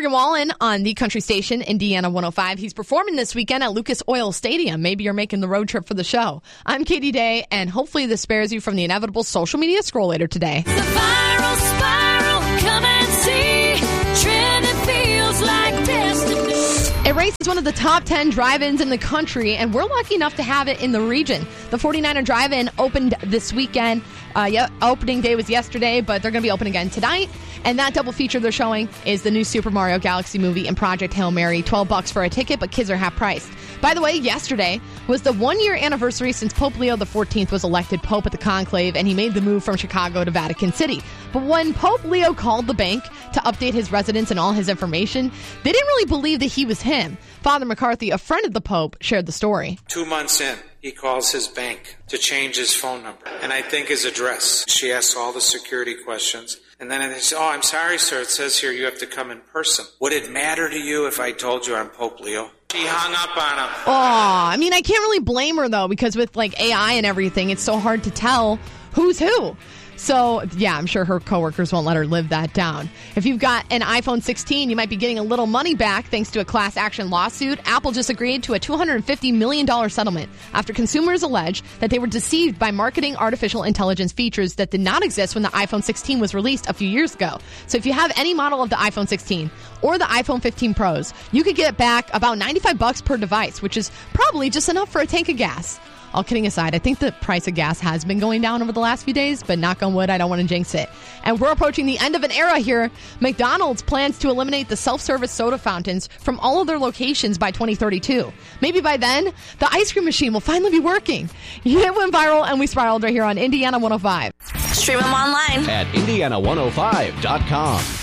Morgan Wallen on the country station, Indiana 105. He's performing this weekend at Lucas Oil Stadium. Maybe you're making the road trip for the show. I'm Katie Day, and hopefully this spares you from the inevitable social media scroll later today. The viral spiral, come and see. Trending feels like destiny. It is one of the top 10 drive-ins in the country, and we're lucky enough to have it in the region. The 49er Drive-In opened this weekend. Opening day was yesterday, but they're going to be open again tonight. And that double feature they're showing is the new Super Mario Galaxy movie and Project Hail Mary. $12 for a ticket, but kids are half priced. By the way, yesterday was the 1-year anniversary since Pope Leo XIV was elected Pope at the conclave, and he made the move from Chicago to Vatican City. But when Pope Leo called the bank to update his residence and all his information, they didn't really believe that he was him. Father McCarthy, a friend of the Pope, shared the story. 2 months in, he calls his bank to change his phone number, and I think his address. She asks all the security questions, and then they say, "Oh, I'm sorry, sir, it says here you have to come in person. Would it matter to you if I told you I'm Pope Leo?" She hung up on him. Oh, I mean, I can't really blame her, though, because with, AI and everything, it's so hard to tell who's who. So, yeah, I'm sure her coworkers won't let her live that down. If you've got an iPhone 16, you might be getting a little money back thanks to a class action lawsuit. Apple just agreed to a $250 million settlement after consumers allege that they were deceived by marketing artificial intelligence features that did not exist when the iPhone 16 was released a few years ago. So if you have any model of the iPhone 16 or the iPhone 15 Pros, you could get back about $95 per device, which is probably just enough for a tank of gas. All kidding aside, I think the price of gas has been going down over the last few days, but knock on wood, I don't want to jinx it. And we're approaching the end of an era here. McDonald's plans to eliminate the self-service soda fountains from all of their locations by 2032. Maybe by then, the ice cream machine will finally be working. It went viral, and we spiraled right here on Indiana 105. Stream them online at Indiana105.com.